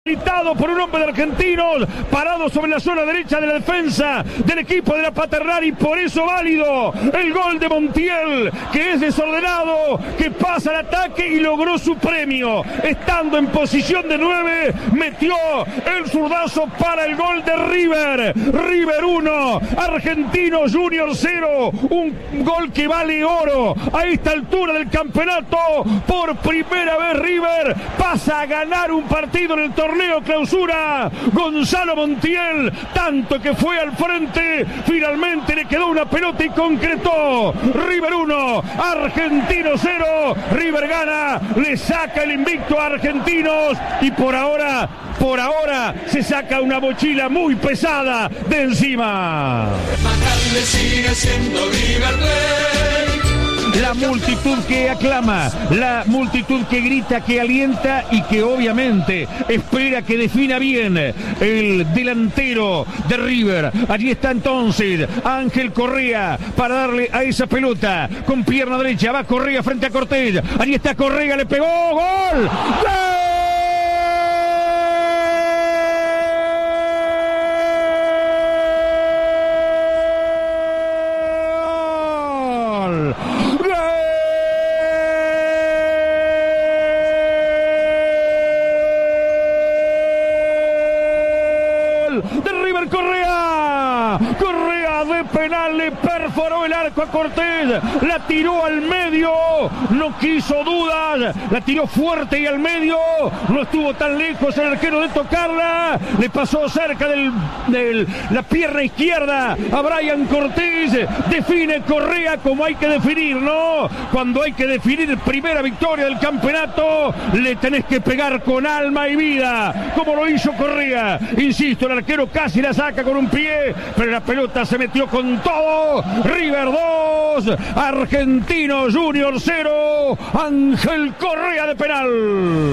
por un hombre de Argentinos, parado sobre la zona derecha de la defensa del equipo de la Paternari, por eso válido el gol de Montiel, que es desordenado, que pasa al ataque y logró su premio, estando en posición de 9, metió el zurdazo para el gol de River. River 1, Argentinos Junior 0, un gol que vale oro a esta altura del campeonato. Por primera vez River pasa a ganar un partido en el torneo clausura. Gonzalo Montiel, tanto que fue al frente, finalmente le quedó una pelota y concretó. River 1, Argentinos 0, River gana, le saca el invicto a Argentinos y por ahora se saca una mochila muy pesada de encima. Sigue siendo River Plate. La multitud que aclama, la multitud que grita, que alienta y que obviamente espera que defina bien el delantero de River. Allí está entonces Ángel Correa para darle a esa pelota con pierna derecha. Va Correa frente a Cortés. Allí está Correa, le pegó. ¡Gol! ¡Gol! De River Correa de penal, le perforó el arco a Cortés, la tiró al medio, no quiso dudas, la tiró fuerte y al medio, no estuvo tan lejos el arquero de tocarla, le pasó cerca de la pierna izquierda a Brian Cortés. Define Correa como hay que definir, ¿no? Cuando hay que definir primera victoria del campeonato, le tenés que pegar con alma y vida, como lo hizo Correa. Insisto, el arquero casi la saca con un pie, pero la pelota se metió con todo. River 2, Argentinos Junior 0, Ángel Correa de penal.